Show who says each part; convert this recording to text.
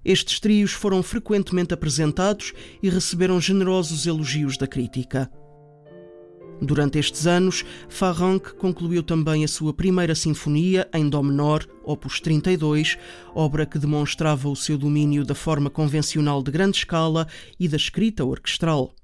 Speaker 1: Estes trios foram frequentemente apresentados e receberam generosos elogios da crítica. Durante estes anos, Farranc concluiu também a sua primeira sinfonia em dó menor, opus 32, obra que demonstrava o seu domínio da forma convencional de grande escala e da escrita orquestral.